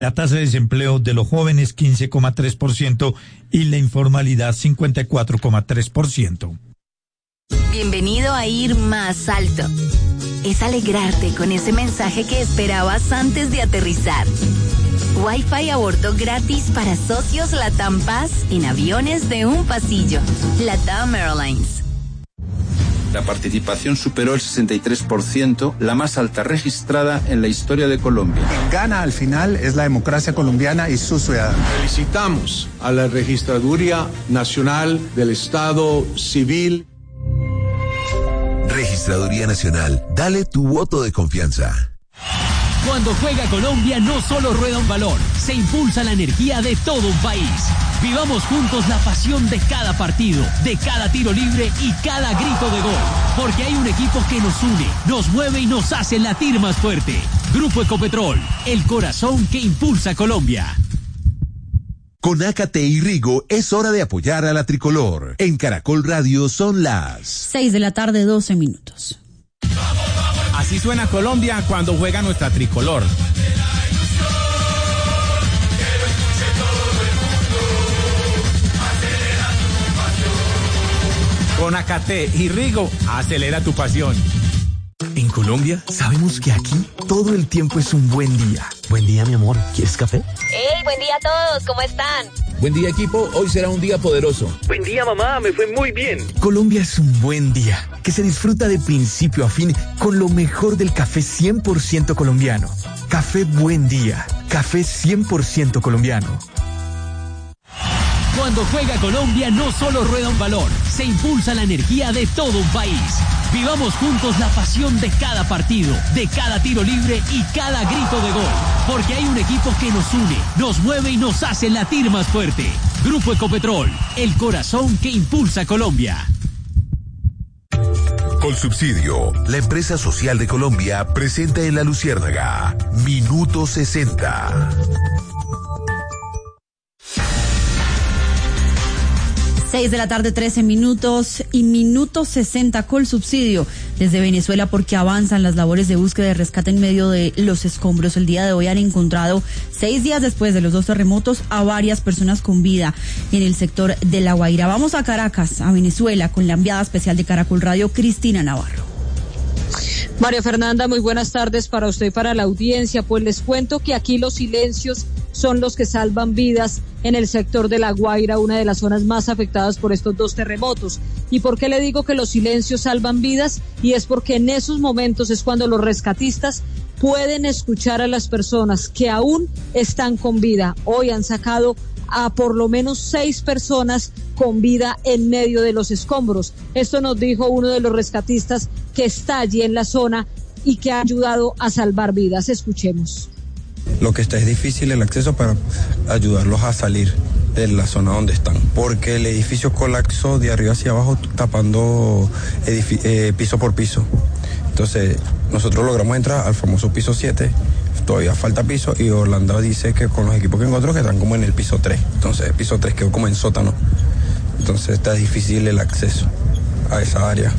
La tasa de desempleo de los jóvenes 15,3% y la informalidad 54,3%. Bienvenido a Ir Más Alto. Es alegrarte con ese mensaje que esperabas antes de aterrizar. Wi-Fi a bordo gratis para socios Latam Paz en aviones de un pasillo. Latam Airlines. La participación superó el 63%, la más alta registrada en la historia de Colombia. Quien gana al final es la democracia colombiana y sus ciudadanos. Felicitamos a la Registraduría Nacional del Estado Civil. Registraduría Nacional, dale tu voto de confianza. Cuando juega Colombia no solo rueda un balón, se impulsa la energía de todo un país. Vivamos juntos la pasión de cada partido, de cada tiro libre y cada grito de gol. Porque hay un equipo que nos une, nos mueve y nos hace latir más fuerte. Grupo Ecopetrol, el corazón que impulsa Colombia. Con Ácate y Rigo es hora de apoyar a la tricolor. En Caracol Radio son las 6 de la tarde, 12 minutos. Así suena Colombia cuando juega nuestra tricolor. Con Ácate y Rigo, acelera tu pasión. En Colombia, sabemos que aquí todo el tiempo es un buen día. Buen día, mi amor. ¿Quieres café? ¡Hey, buen día a todos! ¿Cómo están? Buen día, equipo. Hoy será un día poderoso. Buen día, mamá. Me fue muy bien. Colombia es un buen día que se disfruta de principio a fin con lo mejor del café 100% colombiano. Café Buen Día. Café 100% colombiano. Cuando juega Colombia no solo rueda un balón, se impulsa la energía de todo un país. Vivamos juntos la pasión de cada partido, de cada tiro libre y cada grito de gol. Porque hay un equipo que nos une, nos mueve y nos hace latir más fuerte. Grupo Ecopetrol, el corazón que impulsa Colombia. Colsubsidio, la empresa social de Colombia, presenta en La Luciérnaga, Minuto 60. 6 de la tarde, 13 minutos y Minuto 60 Colsubsidio desde Venezuela, porque avanzan las labores de búsqueda y rescate en medio de los escombros. El día de hoy han encontrado, 6 días después de los 2 terremotos, a varias personas con vida en el sector de La Guaira. Vamos a Caracas, a Venezuela, con la enviada especial de Caracol Radio, Cristina Navarro. María Fernanda, muy buenas tardes para usted y para la audiencia. Pues les cuento que aquí los silencios son los que salvan vidas en el sector de La Guaira, una de las zonas más afectadas por estos 2 terremotos. ¿Y por qué le digo que los silencios salvan vidas? Y es porque en esos momentos es cuando los rescatistas pueden escuchar a las personas que aún están con vida. Hoy han sacado a por lo menos 6 personas con vida en medio de los escombros. Esto nos dijo uno de los rescatistas que está allí en la zona y que ha ayudado a salvar vidas. Escuchemos. Lo que está es difícil el acceso para ayudarlos a salir de la zona donde están, porque el edificio colapsó de arriba hacia abajo, tapando piso por piso. Entonces nosotros logramos entrar al famoso piso 7, todavía falta piso, y Orlando dice que con los equipos que encontró que están como en el piso 3, entonces el piso 3 quedó como en sótano, entonces está difícil el acceso a esa área.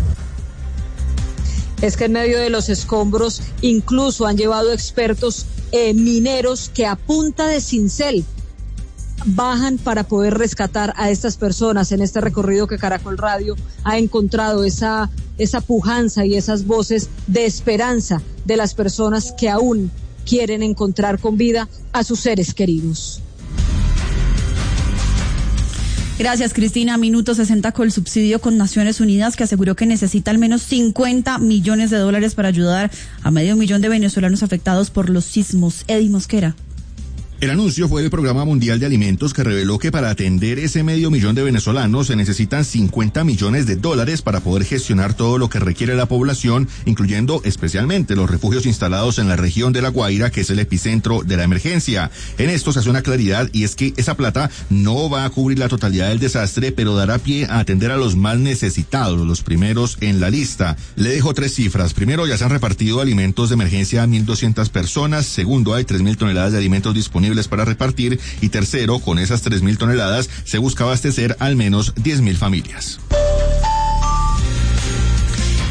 Es que en medio de los escombros incluso han llevado expertos mineros que a punta de cincel bajan para poder rescatar a estas personas. En este recorrido que Caracol Radio ha encontrado esa pujanza y esas voces de esperanza de las personas que aún quieren encontrar con vida a sus seres queridos. Gracias, Cristina. Minuto 60 Colsubsidio con Naciones Unidas, que aseguró que necesita al menos $50 millones para ayudar a 500,000 de venezolanos afectados por los sismos. Eddie Mosquera. El anuncio fue del Programa Mundial de Alimentos, que reveló que para atender ese 500,000 de venezolanos se necesitan $50 millones para poder gestionar todo lo que requiere la población, incluyendo especialmente los refugios instalados en la región de La Guaira, que es el epicentro de la emergencia. En esto se hace una claridad, y es que esa plata no va a cubrir la totalidad del desastre, pero dará pie a atender a los más necesitados, los primeros en la lista. Le dejo 3 cifras. Primero, ya se han repartido alimentos de emergencia a 1,200 personas. Segundo, hay 3,000 toneladas de alimentos disponibles para repartir, y tercero, con esas 3,000 toneladas se busca abastecer al menos 10,000 familias.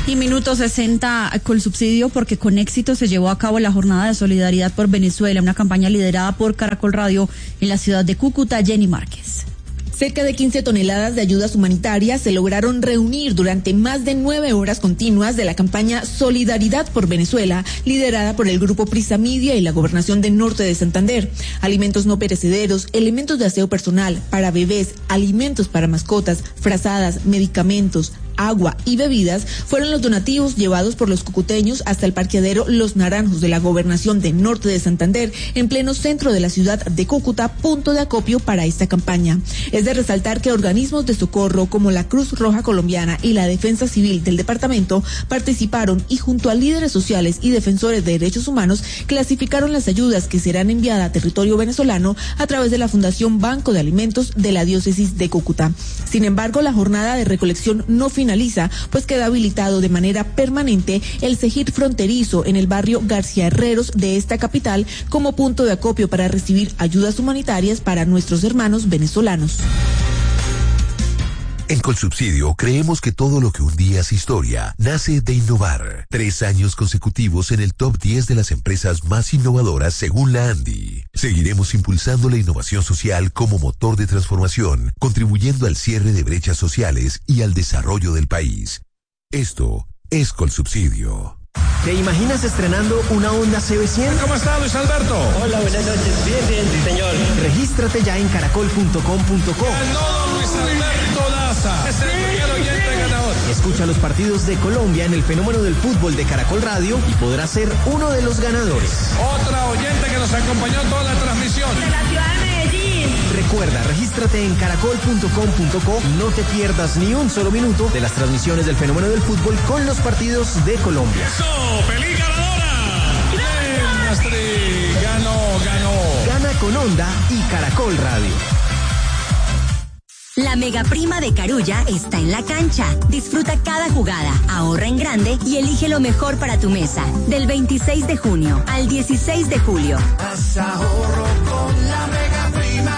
Y minuto 60 Colsubsidio, porque con éxito se llevó a cabo la jornada de solidaridad por Venezuela, una campaña liderada por Caracol Radio en la ciudad de Cúcuta. Jenny Márquez. Cerca de 15 toneladas de ayudas humanitarias se lograron reunir durante más de 9 horas continuas de la campaña Solidaridad por Venezuela, liderada por el Grupo Prisa Media y la Gobernación del Norte de Santander. Alimentos no perecederos, elementos de aseo personal para bebés, alimentos para mascotas, frazadas, medicamentos, agua y bebidas fueron los donativos llevados por los cucuteños hasta el parqueadero Los Naranjos de la Gobernación del Norte de Santander, en pleno centro de la ciudad de Cúcuta, punto de acopio para esta campaña. Es de resaltar que organismos de socorro como la Cruz Roja Colombiana y la Defensa Civil del departamento participaron y junto a líderes sociales y defensores de derechos humanos clasificaron las ayudas que serán enviadas a territorio venezolano a través de la Fundación Banco de Alimentos de la Diócesis de Cúcuta. Sin embargo, la jornada de recolección no finaliza, pues queda habilitado de manera permanente el Cejir fronterizo en el barrio García Herreros de esta capital como punto de acopio para recibir ayudas humanitarias para nuestros hermanos venezolanos. En Colsubsidio creemos que todo lo que un día es historia nace de innovar. 3 años consecutivos en el top 10 de las empresas más innovadoras según la ANDI. Seguiremos impulsando la innovación social como motor de transformación, contribuyendo al cierre de brechas sociales y al desarrollo del país. Esto es Colsubsidio. ¿Te imaginas estrenando una Honda CB100? ¿Cómo está, Luis Alberto? Hola, buenas noches. Bien, sí, señor. Regístrate ya en caracol.com.co. ¡Ganó Luis Alberto Daza! Es el primer oyente ganador. Escucha los partidos de Colombia en el fenómeno del fútbol de Caracol Radio y podrás ser uno de los ganadores. Otra oyente que nos acompañó toda la transmisión. De la ciudad de Medellín. Recuerda, regístrate en caracol.com.co y no te pierdas ni un solo minuto de las transmisiones del fenómeno del fútbol con los partidos de Colombia. ¡Feliz ganadora! ¡Bien, Astrid! Ganó. Gana con Honda y Caracol Radio. La mega prima de Carulla está en la cancha. Disfruta cada jugada, ahorra en grande y elige lo mejor para tu mesa. Del 26 de junio al 16 de julio. Haz ahorro con la mega prima.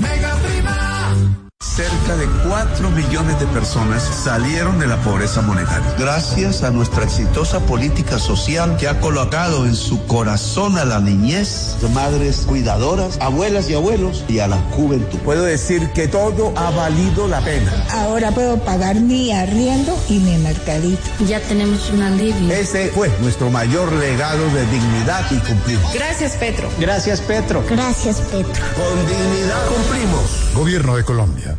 Cerca de 4 millones de personas salieron de la pobreza monetaria. Gracias a nuestra exitosa política social que ha colocado en su corazón a la niñez, de madres cuidadoras, abuelas y abuelos y a la juventud. Puedo decir que todo ha valido la pena. Ahora puedo pagar mi arriendo y mi mercadito. Ya tenemos un alivio. Ese fue nuestro mayor legado de dignidad y cumplimos. Gracias, Petro. Gracias, Petro. Gracias, Petro. Con dignidad cumplimos. Gobierno de Colombia.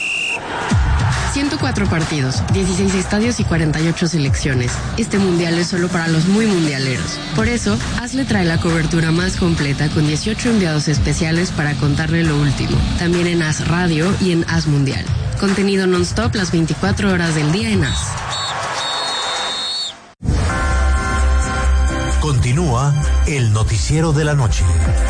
104 partidos, 16 estadios y 48 selecciones. Este mundial es solo para los muy mundialeros. Por eso, Hazle trae la cobertura más completa con 18 enviados especiales para contarle lo último. También en Haz Radio y en Haz Mundial. Contenido non-stop las 24 horas del día en Haz. Continúa el noticiero de la noche.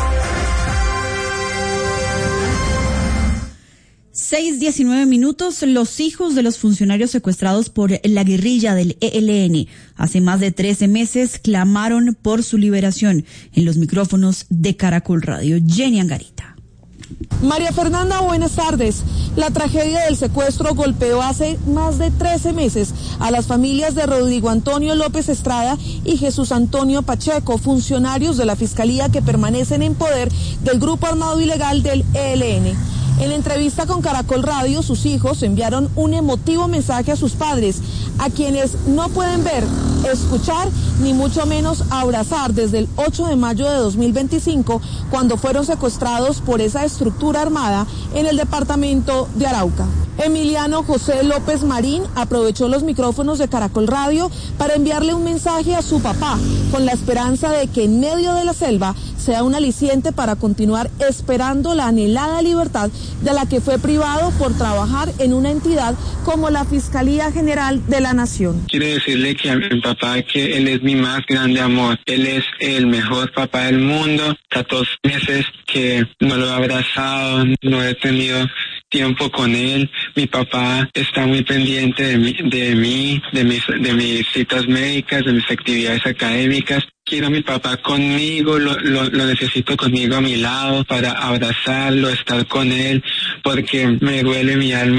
6:19. Los hijos de los funcionarios secuestrados por la guerrilla del ELN hace más de 13 meses clamaron por su liberación en los micrófonos de Caracol Radio. Jenny Angarita. María Fernanda, buenas tardes. La tragedia del secuestro golpeó hace más de 13 meses a las familias de Rodrigo Antonio López Estrada y Jesús Antonio Pacheco, funcionarios de la Fiscalía que permanecen en poder del grupo armado ilegal del ELN. En entrevista con Caracol Radio, sus hijos enviaron un emotivo mensaje a sus padres, a quienes no pueden ver, escuchar, ni mucho menos abrazar desde el 8 de mayo de 2025, cuando fueron secuestrados por esa estructura armada en el departamento de Arauca. Emiliano José López Marín aprovechó los micrófonos de Caracol Radio para enviarle un mensaje a su papá, con la esperanza de que en medio de la selva sea un aliciente para continuar esperando la anhelada libertad de la que fue privado por trabajar en una entidad como la Fiscalía General de la Nación. Quiero decirle que a mi papá que él es mi más grande amor, él es el mejor papá del mundo. 14 meses que no lo he abrazado, no he tenido tiempo con él. Mi papá está muy pendiente de mí, de mis citas médicas, de mis actividades académicas. Quiero a mi papá conmigo, lo necesito conmigo a mi lado para abrazarlo, estar con él, porque me duele mi alma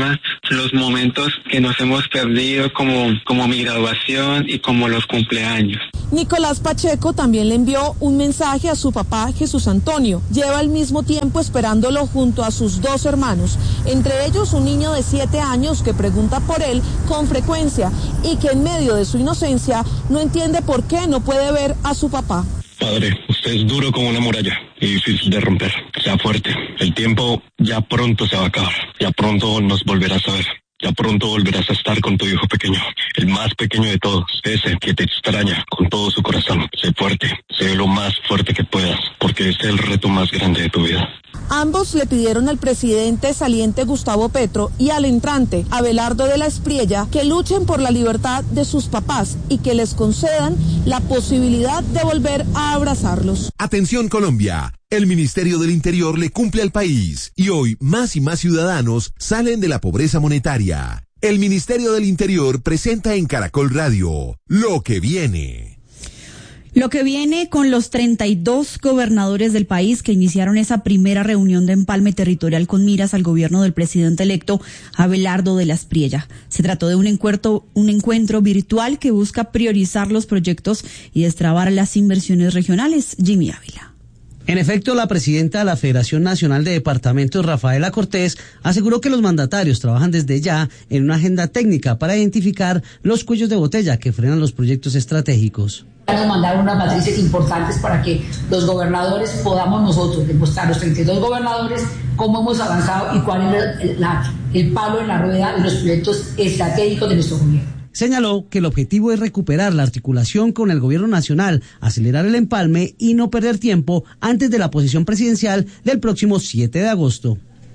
los momentos que nos hemos perdido como mi graduación y como los cumpleaños. Nicolás Pacheco también le envió un mensaje a su papá Jesús Antonio. Lleva el mismo tiempo esperándolo junto a sus 2 hermanos, entre ellos un niño de 7 años que pregunta por él con frecuencia y que en medio de su inocencia no entiende por qué no puede ver a su papá. Padre, usted es duro como una muralla y difícil de romper. Sea fuerte. El tiempo ya pronto se va a acabar. Ya pronto nos volverás a ver. Ya pronto volverás a estar con tu hijo pequeño, el más pequeño de todos, ese que te extraña con todo su corazón. Sé fuerte, sé lo más fuerte que puedas, porque este es el reto más grande de tu vida. Ambos le pidieron al presidente saliente Gustavo Petro y al entrante Abelardo de la Espriella que luchen por la libertad de sus papás y que les concedan la posibilidad de volver a abrazarlos. Atención Colombia, el Ministerio del Interior le cumple al país y hoy más y más ciudadanos salen de la pobreza monetaria. El Ministerio del Interior presenta en Caracol Radio Lo que viene. Lo que viene con los 32 gobernadores del país que iniciaron esa primera reunión de empalme territorial con miras al gobierno del presidente electo Abelardo de la Espriella. Se trató de un encuentro virtual que busca priorizar los proyectos y destrabar las inversiones regionales. Jimmy Ávila. En efecto, la presidenta de la Federación Nacional de Departamentos, Rafaela Cortés, aseguró que los mandatarios trabajan desde ya en una agenda técnica para identificar los cuellos de botella que frenan los proyectos estratégicos. Nos mandaron unas matrices importantes para que los gobernadores podamos nosotros demostrar, los 32 gobernadores, cómo hemos avanzado y cuál es el palo en la rueda de los proyectos estratégicos de nuestro gobierno. Señaló que el objetivo es recuperar la articulación con el gobierno nacional, acelerar el empalme y no perder tiempo antes de la posesión presidencial del próximo 7 de agosto.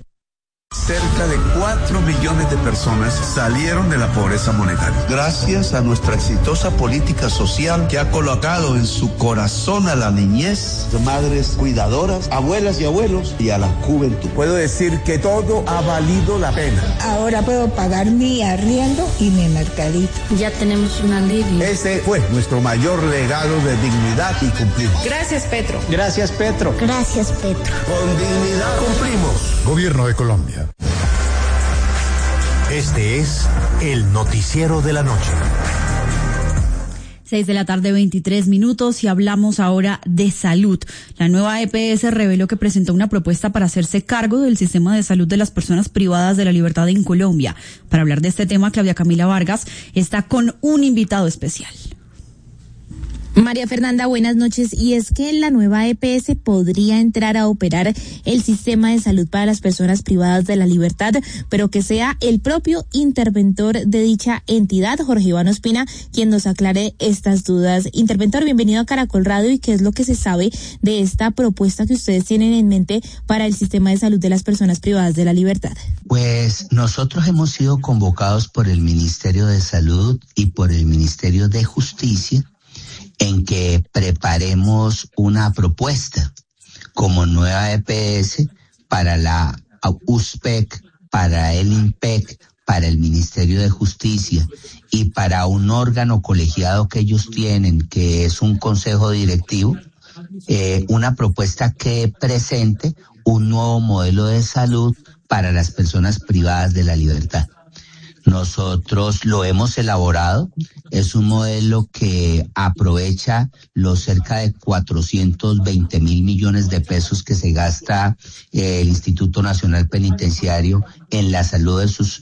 Cerca de 4 millones de personas salieron de la pobreza monetaria. Gracias a nuestra exitosa política social que ha colocado en su corazón a la niñez, madres cuidadoras, abuelas y abuelos y a la juventud. Puedo decir que todo ha valido la pena. Ahora puedo pagar mi arriendo y mi mercadito. Ya tenemos un alivio. Ese fue nuestro mayor legado de dignidad y cumplimos. Gracias, Petro. Gracias, Petro. Gracias, Petro. Con dignidad cumplimos. Gobierno de Colombia. Este es el noticiero de la noche. 6 de la tarde, 23 minutos, y hablamos ahora de salud. La nueva EPS reveló que presentó una propuesta para hacerse cargo del sistema de salud de las personas privadas de la libertad en Colombia. Para hablar de este tema, Claudia Camila Vargas está con un invitado especial. María Fernanda, buenas noches. Y es que la nueva EPS podría entrar a operar el sistema de salud para las personas privadas de la libertad, pero que sea el propio interventor de dicha entidad, Jorge Iván Ospina, quien nos aclare estas dudas. Interventor, bienvenido a Caracol Radio. ¿Y qué es lo que se sabe de esta propuesta que ustedes tienen en mente para el sistema de salud de las personas privadas de la libertad? Pues nosotros hemos sido convocados por el Ministerio de Salud y por el Ministerio de Justicia en que preparemos una propuesta como nueva EPS para la USPEC, para el INPEC, para el Ministerio de Justicia y para un órgano colegiado que ellos tienen, que es un consejo directivo, una propuesta que presente un nuevo modelo de salud para las personas privadas de la libertad. Nosotros lo hemos elaborado, es un modelo que aprovecha los cerca de 420.000 millones de pesos que se gasta el Instituto Nacional Penitenciario en la salud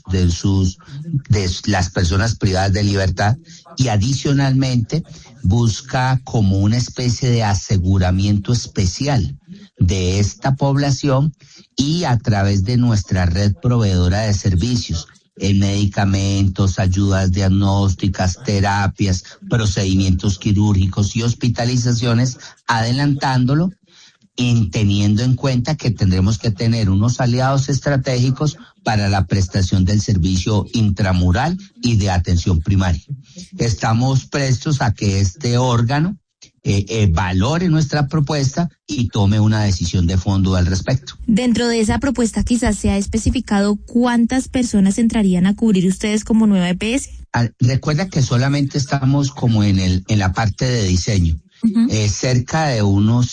de las personas privadas de libertad, y adicionalmente busca como una especie de aseguramiento especial de esta población, y a través de nuestra red proveedora de servicios, en medicamentos, ayudas diagnósticas, terapias, procedimientos quirúrgicos y hospitalizaciones, adelantándolo, teniendo en cuenta que tendremos que tener unos aliados estratégicos para la prestación del servicio intramural y de atención primaria. Estamos prestos a que este órgano valore nuestra propuesta y tome una decisión de fondo al respecto. Dentro de esa propuesta quizás se ha especificado cuántas personas entrarían a cubrir ustedes como nueva EPS. Recuerda que solamente estamos como en la parte de diseño. Cerca de unos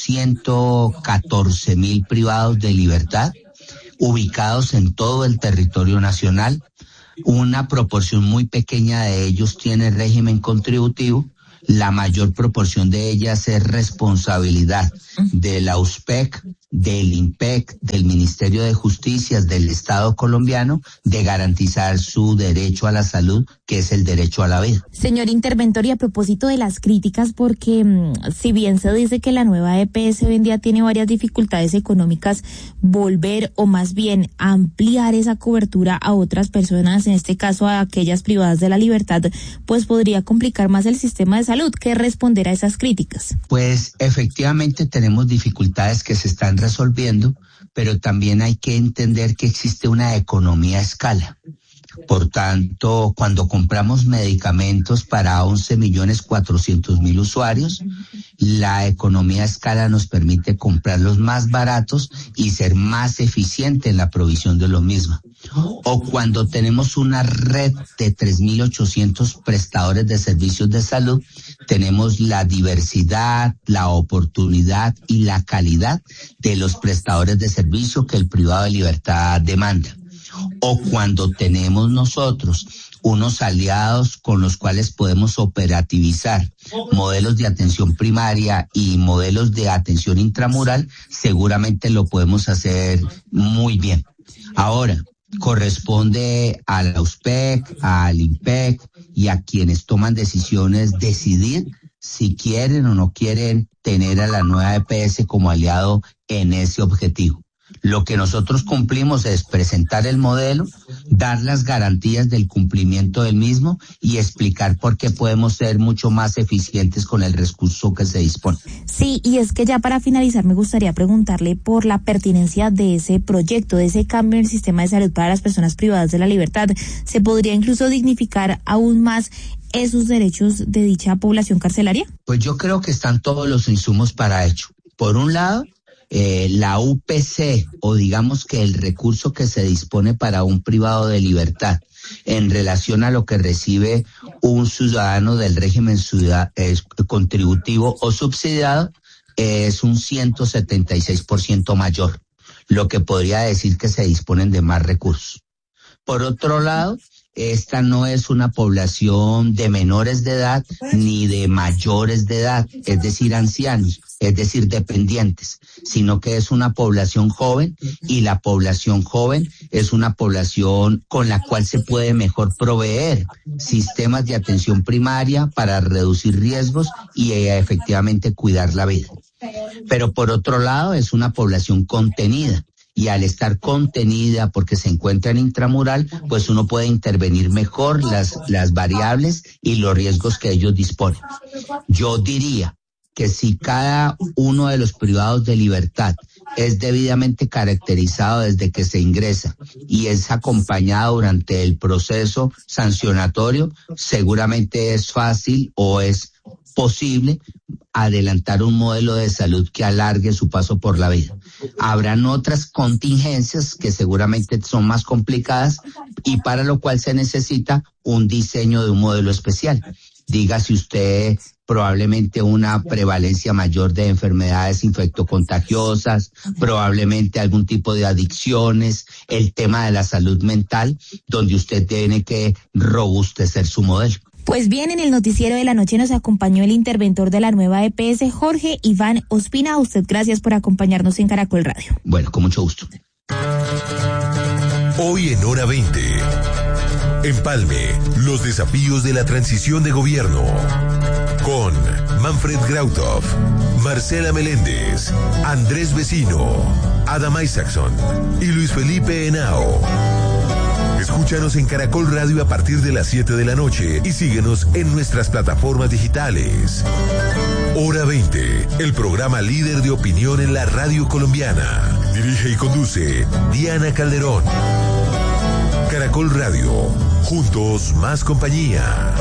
114.000 privados de libertad ubicados en todo el territorio nacional. Una proporción muy pequeña de ellos tiene régimen contributivo. La mayor proporción de ellas es responsabilidad de la USPEC, del INPEC, del Ministerio de Justicia, del Estado colombiano, de garantizar su derecho a la salud, que es el derecho a la vida. Señor interventor, y a propósito de las críticas, porque si bien se dice que la nueva EPS hoy en día tiene varias dificultades económicas, volver o más bien ampliar esa cobertura a otras personas, en este caso a aquellas privadas de la libertad, pues podría complicar más el sistema de salud. ¿Qué responder a esas críticas? Pues efectivamente tenemos dificultades que se están resolviendo, pero también hay que entender que existe una economía a escala. Por tanto, cuando compramos medicamentos para 11.400.000 usuarios, la economía a escala nos permite comprarlos más baratos y ser más eficiente en la provisión de lo mismo. O cuando tenemos una red de 3.800 prestadores de servicios de salud, tenemos la diversidad, la oportunidad y la calidad de los prestadores de servicio que el privado de libertad demanda. O cuando tenemos nosotros unos aliados con los cuales podemos operativizar modelos de atención primaria y modelos de atención intramural, seguramente lo podemos hacer muy bien. Ahora, corresponde a la USPEC, al INPEC y a quienes toman decisiones decidir si quieren o no quieren tener a la nueva EPS como aliado en ese objetivo. Lo que nosotros cumplimos es presentar el modelo, dar las garantías del cumplimiento del mismo y explicar por qué podemos ser mucho más eficientes con el recurso que se dispone. Sí, y es que ya para finalizar me gustaría preguntarle por la pertinencia de ese proyecto, de ese cambio en el sistema de salud para las personas privadas de la libertad. ¿Se podría incluso dignificar aún más esos derechos de dicha población carcelaria? Pues yo creo que están todos los insumos para ello. Por un lado, la UPC, o digamos que el recurso que se dispone para un privado de libertad en relación a lo que recibe un ciudadano del régimen contributivo o subsidiado, es un 176% mayor, lo que podría decir que se disponen de más recursos. Por otro lado, esta no es una población de menores de edad ni de mayores de edad, es decir, ancianos, es decir, dependientes, sino que es una población joven, y la población joven es una población con la cual se puede mejor proveer sistemas de atención primaria para reducir riesgos y efectivamente cuidar la vida. Pero por otro lado, es una población contenida. Y al estar contenida porque se encuentra en intramural, pues uno puede intervenir mejor las variables y los riesgos que ellos disponen. Yo diría que si cada uno de los privados de libertad es debidamente caracterizado desde que se ingresa y es acompañado durante el proceso sancionatorio, seguramente es fácil o es posible adelantar un modelo de salud que alargue su paso por la vida. Habrán otras contingencias que seguramente son más complicadas y para lo cual se necesita un diseño de un modelo especial. Dígase usted probablemente una prevalencia mayor de enfermedades infectocontagiosas, probablemente algún tipo de adicciones, el tema de la salud mental, donde usted tiene que robustecer su modelo. Pues bien, en el noticiero de la noche nos acompañó el interventor de la nueva EPS, Jorge Iván Ospina. A usted gracias por acompañarnos en Caracol Radio. Bueno, con mucho gusto. Hoy en Hora 20. Empalme, los desafíos de la transición de gobierno. Con Manfred Grauthoff, Marcela Meléndez, Andrés Vecino, Adam Isaacson y Luis Felipe Henao. Escúchanos en Caracol Radio a partir de las 7 de la noche y síguenos en nuestras plataformas digitales. Hora 20, el programa líder de opinión en la radio colombiana. Dirige y conduce Diana Calderón. Caracol Radio, juntos más compañía.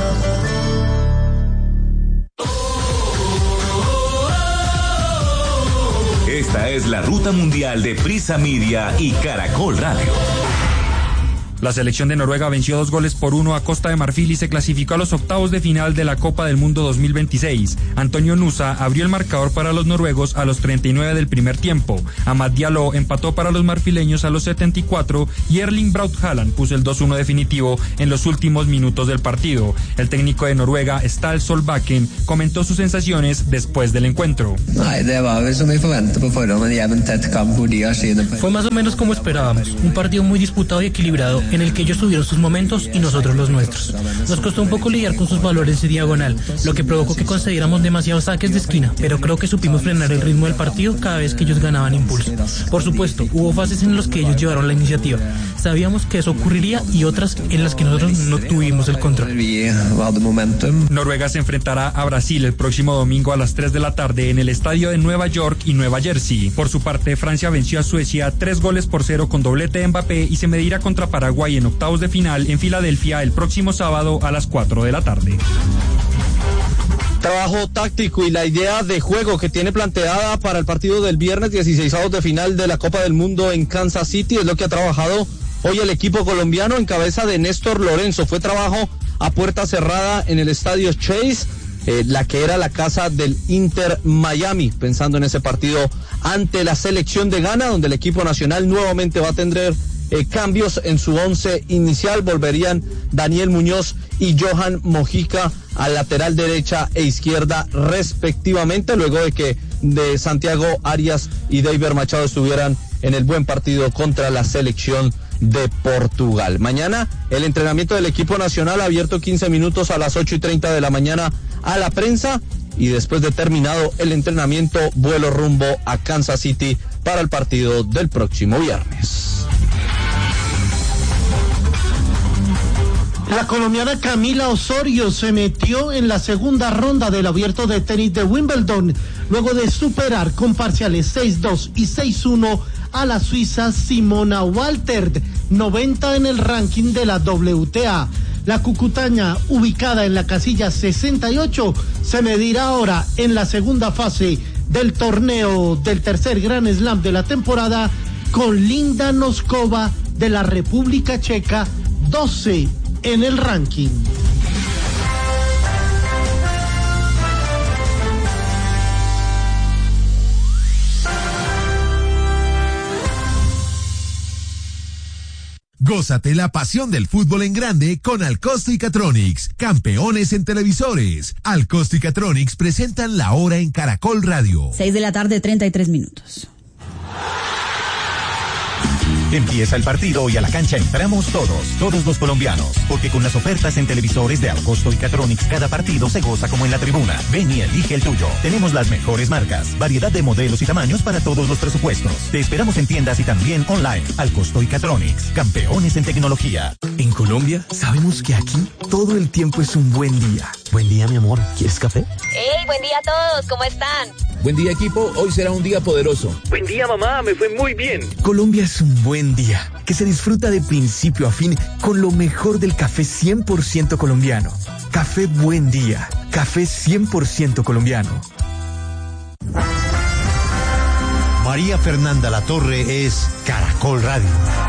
Esta es la ruta mundial de Prisa Media y Caracol Radio. La selección de Noruega venció 2-1 a Costa de Marfil y se clasificó a los octavos de final de la Copa del Mundo 2026. Antonio Nusa abrió el marcador para los noruegos a los 39 del primer tiempo. Amad Diallo empató para los marfileños a los 74 y Erling Braut Haaland puso el 2-1 definitivo en los últimos minutos del partido. El técnico de Noruega, Ståle Solbakken, comentó sus sensaciones después del encuentro. Fue más o menos como esperábamos, un partido muy disputado y equilibrado en el que ellos tuvieron sus momentos y nosotros los nuestros. Nos costó un poco lidiar con sus valores de diagonal, lo que provocó que concediéramos demasiados saques de esquina, pero creo que supimos frenar el ritmo del partido cada vez que ellos ganaban impulso. Por supuesto, hubo fases en las que ellos llevaron la iniciativa. Sabíamos que eso ocurriría y otras en las que nosotros no tuvimos el control. Noruega se enfrentará a Brasil el próximo domingo a las 3 de la tarde en el estadio de Nueva York y Nueva Jersey. Por su parte, Francia venció a Suecia 3-0 con doblete de Mbappé y se medirá contra Paraguay en octavos de final en Filadelfia el próximo sábado a las 4 de la tarde. Trabajo táctico y la idea de juego que tiene planteada para el partido del viernes 16avos de final de la Copa del Mundo en Kansas City es lo que ha trabajado hoy el equipo colombiano en cabeza de Néstor Lorenzo. Fue trabajo a puerta cerrada en el estadio Chase, la que era la casa del Inter Miami, pensando en ese partido ante la selección de Ghana, donde el equipo nacional nuevamente va a tener cambios en su once inicial. Volverían Daniel Muñoz y Johan Mojica al lateral derecha e izquierda respectivamente, luego de que de Santiago Arias y David Machado estuvieran en el buen partido contra la selección de Portugal. Mañana el entrenamiento del equipo nacional abierto 15 minutos a las 8:30 de la mañana a la prensa, y después de terminado el entrenamiento, vuelo rumbo a Kansas City para el partido del próximo viernes. La colombiana Camila Osorio se metió en la segunda ronda del abierto de tenis de Wimbledon, luego de superar con parciales 6-2 y 6-1 a la suiza Simona Walter, 90 en el ranking de la WTA. La cucutaña, ubicada en la casilla 68, se medirá ahora en la segunda fase del torneo del tercer Grand Slam de la temporada con Linda Noskova de la República Checa, 12 en el ranking. Gózate la pasión del fútbol en grande con Alcosto y Catronics, campeones en televisores. Alcosto y Catronics presentan la hora en Caracol Radio. 6:33 Empieza el partido y a la cancha entramos todos los colombianos, porque con las ofertas en televisores de Alcosto y Catronics cada partido se goza como en la tribuna. Ven y elige el tuyo. Tenemos las mejores marcas, variedad de modelos y tamaños para todos los presupuestos. Te esperamos en tiendas y también online. Alcosto y Catronics, campeones en tecnología. En Colombia sabemos que aquí todo el tiempo es un buen día. Buen día, mi amor. ¿Quieres café? ¡Hey, buen día a todos! ¿Cómo están? Buen día, equipo. Hoy será un día poderoso. Buen día, mamá. Me fue muy bien. Colombia es un buen día que se disfruta de principio a fin con lo mejor del café 100% colombiano. Café Buen Día. Café 100% colombiano. María Fernanda Latorre es Caracol Radio.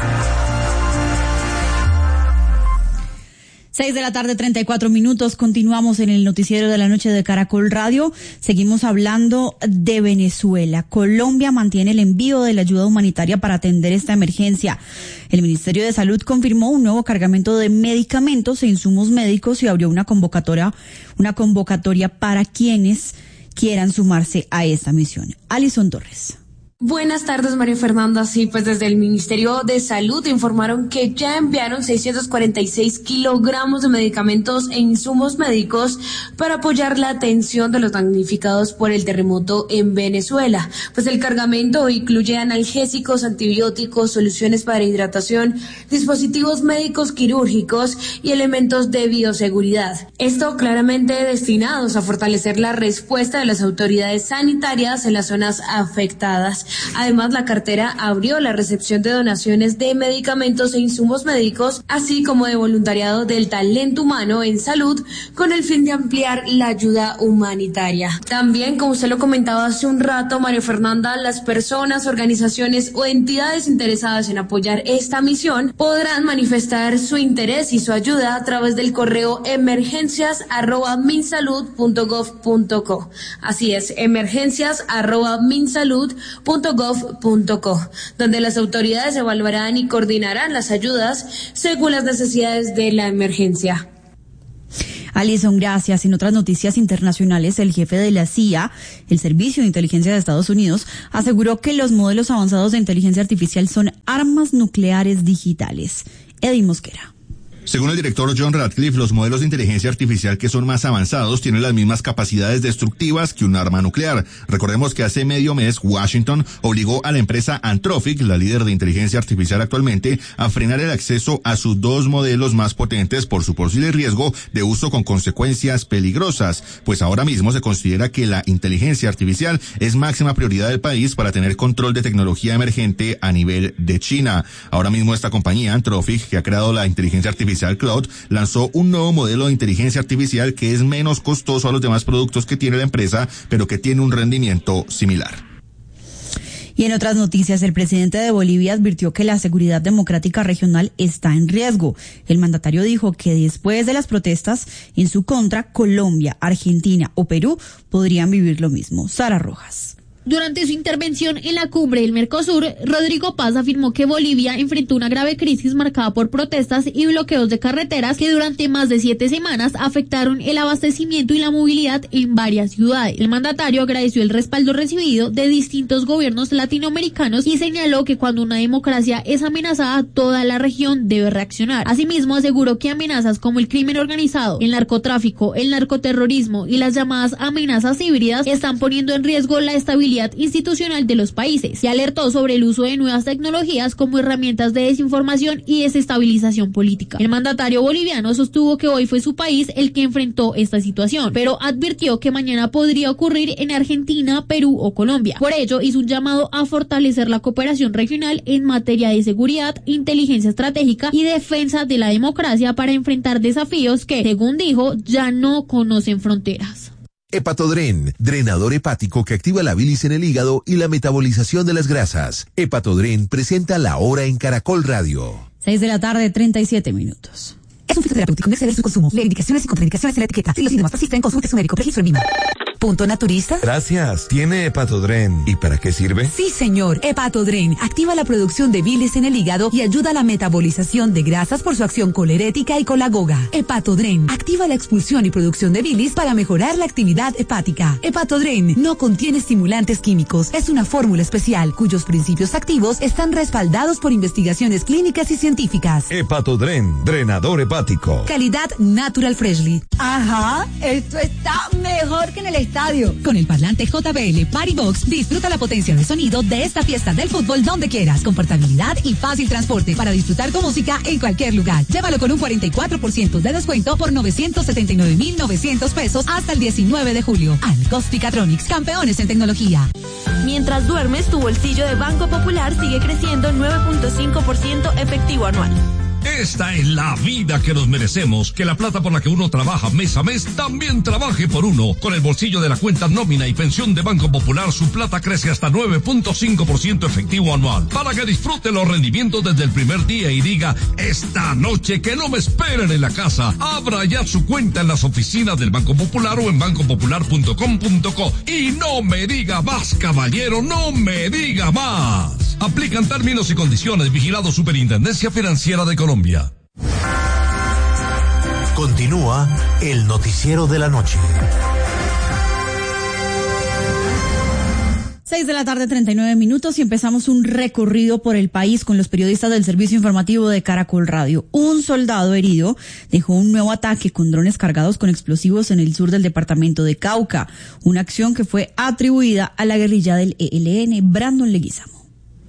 6:34 Continuamos en el noticiero de la noche de Caracol Radio. Seguimos hablando de Venezuela. Colombia mantiene el envío de la ayuda humanitaria para atender esta emergencia. El Ministerio de Salud confirmó un nuevo cargamento de medicamentos e insumos médicos y abrió una convocatoria para quienes quieran sumarse a esta misión. Alison Torres. Buenas tardes, María Fernanda. Sí, pues desde el Ministerio de Salud informaron que ya enviaron 646 kilogramos de medicamentos e insumos médicos para apoyar la atención de los damnificados por el terremoto en Venezuela. Pues el cargamento incluye analgésicos, antibióticos, soluciones para hidratación, dispositivos médicos quirúrgicos y elementos de bioseguridad. Esto claramente destinados a fortalecer la respuesta de las autoridades sanitarias en las zonas afectadas. Además, la cartera abrió la recepción de donaciones de medicamentos e insumos médicos, así como de voluntariado del talento humano en salud, con el fin de ampliar la ayuda humanitaria. También, como usted lo comentaba hace un rato, María Fernanda, las personas, organizaciones o entidades interesadas en apoyar esta misión podrán manifestar su interés y su ayuda a través del correo emergencias@minsalud.gov.co. Así es, emergencias@minsalud.gov.co, donde las autoridades evaluarán y coordinarán las ayudas según las necesidades de la emergencia. Alison, gracias. En otras noticias internacionales, el jefe de la CIA, el Servicio de Inteligencia de Estados Unidos, aseguró que los modelos avanzados de inteligencia artificial son armas nucleares digitales. Eddie Mosquera. Según el director John Ratcliffe, los modelos de inteligencia artificial que son más avanzados tienen las mismas capacidades destructivas que un arma nuclear. Recordemos que hace medio mes Washington obligó a la empresa Anthropic, la líder de inteligencia artificial actualmente, a frenar el acceso a sus dos modelos más potentes por su posible riesgo de uso con consecuencias peligrosas, pues ahora mismo se considera que la inteligencia artificial es máxima prioridad del país para tener control de tecnología emergente a nivel de China. Ahora mismo esta compañía Anthropic, que ha creado la inteligencia artificial Cloud, lanzó un nuevo modelo de inteligencia artificial que es menos costoso a los demás productos que tiene la empresa, pero que tiene un rendimiento similar. Y en otras noticias, el presidente de Bolivia advirtió que la seguridad democrática regional está en riesgo. El mandatario dijo que después de las protestas en su contra, Colombia, Argentina o Perú podrían vivir lo mismo. Sara Rojas. Durante su intervención en la cumbre del Mercosur, Rodrigo Paz afirmó que Bolivia enfrentó una grave crisis marcada por protestas y bloqueos de carreteras que durante más de 7 semanas afectaron el abastecimiento y la movilidad en varias ciudades. El mandatario agradeció el respaldo recibido de distintos gobiernos latinoamericanos y señaló que cuando una democracia es amenazada, toda la región debe reaccionar. Asimismo, aseguró que amenazas como el crimen organizado, el narcotráfico, el narcoterrorismo y las llamadas amenazas híbridas están poniendo en riesgo la estabilidad institucional de los países. Se alertó sobre el uso de nuevas tecnologías como herramientas de desinformación y desestabilización política. El mandatario boliviano sostuvo que hoy fue su país el que enfrentó esta situación, pero advirtió que mañana podría ocurrir en Argentina, Perú o Colombia. Por ello, hizo un llamado a fortalecer la cooperación regional en materia de seguridad, inteligencia estratégica y defensa de la democracia para enfrentar desafíos que, según dijo, ya no conocen fronteras. Hepatodren, drenador hepático que activa la bilis en el hígado y la metabolización de las grasas. Hepatodren presenta La Hora en Caracol Radio. 6:37 p.m. Es un fitoterapéutico, no exceder su consumo. Lee indicaciones y contraindicaciones en la etiqueta. Si los síntomas persisten, consulte su médico. Registro en Lima. ¿Punto naturista? Gracias. ¿Tiene Hepatodren? ¿Y para qué sirve? Sí, señor. Hepatodren activa la producción de bilis en el hígado y ayuda a la metabolización de grasas por su acción colerética y colagoga. Hepatodren activa la expulsión y producción de bilis para mejorar la actividad hepática. Hepatodren no contiene estimulantes químicos. Es una fórmula especial cuyos principios activos están respaldados por investigaciones clínicas y científicas. Hepatodren, drenador hepático. Calidad Natural Freshly. Ajá, esto está mejor que en el estadio. Con el parlante JBL Party Box, disfruta la potencia de sonido de esta fiesta del fútbol donde quieras, con portabilidad y fácil transporte para disfrutar tu música en cualquier lugar. Llévalo con un 44% de descuento por 979,900 pesos hasta el 19 de julio. Alcos-Picatronics, campeones en tecnología. Mientras duermes, tu bolsillo de Banco Popular sigue creciendo 9.5% efectivo anual. Esta es la vida que nos merecemos, que la plata por la que uno trabaja mes a mes también trabaje por uno. Con el bolsillo de la cuenta nómina y pensión de Banco Popular, su plata crece hasta 9.5% efectivo anual, para que disfrute los rendimientos desde el primer día y diga, esta noche que no me esperen en la casa. Abra ya su cuenta en las oficinas del Banco Popular o en bancopopular.com.co y no me diga más, caballero, no me diga más. Aplican términos y condiciones. Vigilado Superintendencia Financiera de Colombia. Continúa el noticiero de la noche. 6:39 p.m. y empezamos un recorrido por el país con los periodistas del servicio informativo de Caracol Radio. Un soldado herido dejó un nuevo ataque con drones cargados con explosivos en el sur del departamento de Cauca, una acción que fue atribuida a la guerrilla del ELN. Brandon Leguizamo.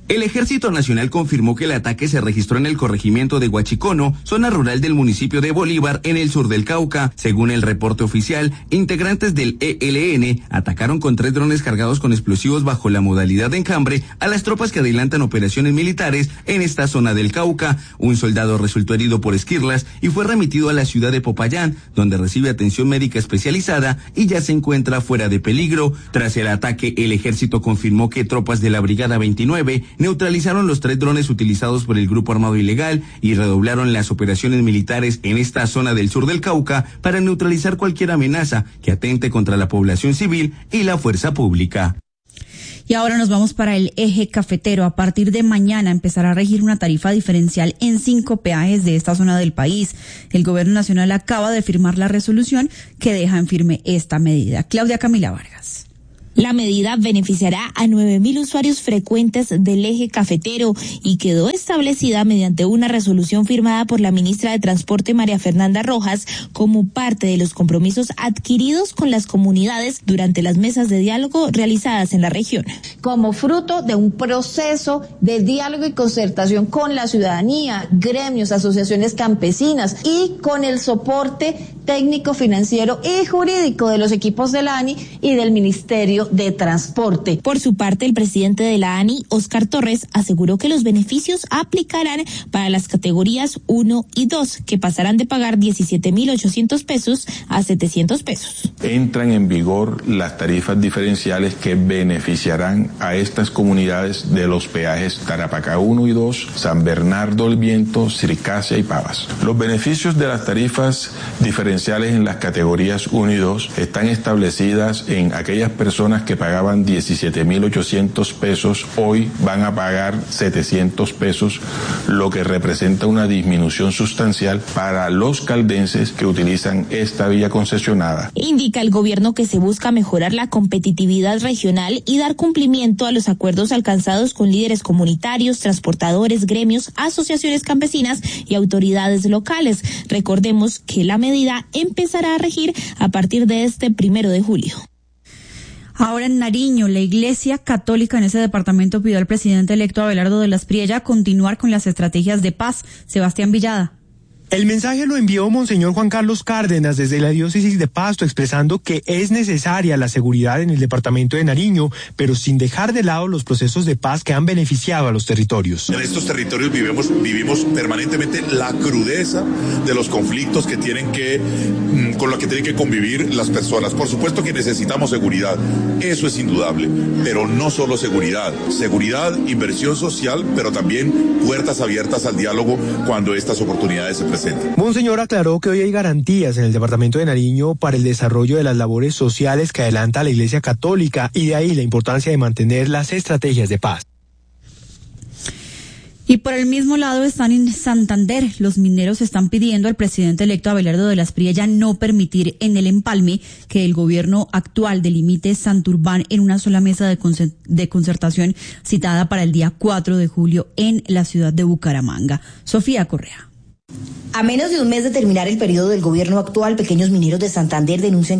El Ejército Nacional confirmó que el ataque se registró en el corregimiento de Huachicono, zona rural del municipio de Bolívar, en el sur del Cauca. Según el reporte oficial, integrantes del ELN atacaron con 3 drones cargados con explosivos bajo la modalidad de enjambre a las tropas que adelantan operaciones militares en esta zona del Cauca. Un soldado resultó herido por esquirlas y fue remitido a la ciudad de Popayán, donde recibe atención médica especializada y ya se encuentra fuera de peligro. Tras el ataque, el ejército confirmó que tropas de la Brigada 29 neutralizaron los 3 drones utilizados por el grupo armado ilegal y redoblaron las operaciones militares en esta zona del sur del Cauca para neutralizar cualquier amenaza que atente contra la población civil y la fuerza pública. Y ahora nos vamos para el eje cafetero. A partir de mañana empezará a regir una tarifa diferencial en 5 peajes de esta zona del país. El gobierno nacional acaba de firmar la resolución que deja en firme esta medida. Claudia Camila Vargas. La medida beneficiará a 9.000 usuarios frecuentes del eje cafetero y quedó establecida mediante una resolución firmada por la ministra de Transporte María Fernanda Rojas como parte de los compromisos adquiridos con las comunidades durante las mesas de diálogo realizadas en la región. Como fruto de un proceso de diálogo y concertación con la ciudadanía, gremios, asociaciones campesinas y con el soporte técnico, financiero y jurídico de los equipos de la ANI y del Ministerio de Transporte. Por su parte, el presidente de la ANI, Óscar Torres, aseguró que los beneficios aplicarán para las categorías 1 y 2, que pasarán de pagar 17.800 pesos a 700 pesos. Entran en vigor las tarifas diferenciales que beneficiarán a estas comunidades de los peajes Tarapacá 1 y 2, San Bernardo del Viento, Circasia y Pavas. Los beneficios de las tarifas diferenciales en las categorías 1 y 2 están establecidas en aquellas personas que pagaban 17.800 pesos, hoy van a pagar 700 pesos, lo que representa una disminución sustancial para los caldenses que utilizan esta vía concesionada. Indica el gobierno que se busca mejorar la competitividad regional y dar cumplimiento a los acuerdos alcanzados con líderes comunitarios, transportadores, gremios, asociaciones campesinas y autoridades locales. Recordemos que la medida empezará a regir a partir de este 1 de julio. Ahora en Nariño, la Iglesia Católica en ese departamento pidió al presidente electo Abelardo de las Priella continuar con las estrategias de paz. Sebastián Villada. El mensaje lo envió Monseñor Juan Carlos Cárdenas desde la diócesis de Pasto, expresando que es necesaria la seguridad en el departamento de Nariño, pero sin dejar de lado los procesos de paz que han beneficiado a los territorios. En estos territorios vivimos permanentemente la crudeza de los conflictos que con los que tienen que convivir las personas. Por supuesto que necesitamos seguridad, eso es indudable, pero no solo seguridad, inversión social, pero también puertas abiertas al diálogo cuando estas oportunidades se presenten. Monseñor aclaró que hoy hay garantías en el departamento de Nariño para el desarrollo de las labores sociales que adelanta la Iglesia Católica y de ahí la importancia de mantener las estrategias de paz. Y por el mismo lado están en Santander. Los mineros están pidiendo al presidente electo Abelardo de las Priella no permitir en el empalme que el gobierno actual delimite Santurbán en una sola mesa de concertación citada para el día 4 de julio en la ciudad de Bucaramanga. Sofía Correa. A menos de un mes de terminar el periodo del gobierno actual, pequeños mineros de Santander denuncian